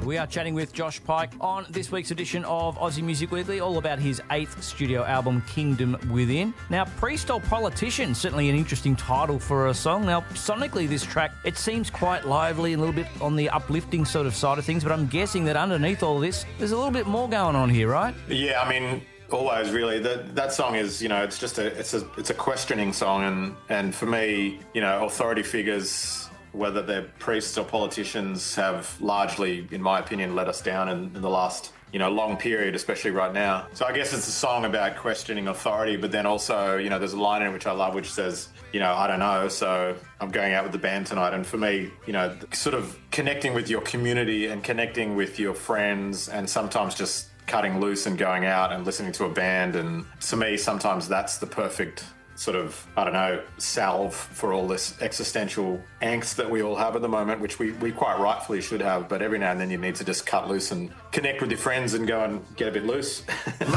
We are chatting with Josh Pike on this week's edition of Aussie Music Weekly, all about his 8th studio album, Kingdom Within. Now, Priest or Politician, certainly an interesting title for a song. Now, sonically, this track, it seems quite lively and a little bit on the uplifting sort of side of things, but I'm guessing that underneath all this, there's a little bit more going on here, right? Yeah, I mean, always really. That song is, it's just it's a questioning song, and for me, authority figures, whether they're priests or politicians, have largely, in my opinion, let us down in the last long period, especially right now. So I guess it's a song about questioning authority, but then also, there's a line in which I love which says, I don't know, so I'm going out with the band tonight. And for me, sort of connecting with your community and connecting with your friends, and sometimes just cutting loose and going out and listening to a band. And to me, sometimes that's the perfect sort of, salve for all this existential angst that we all have at the moment, which we quite rightfully should have. But every now and then you need to just cut loose and connect with your friends and go and get a bit loose.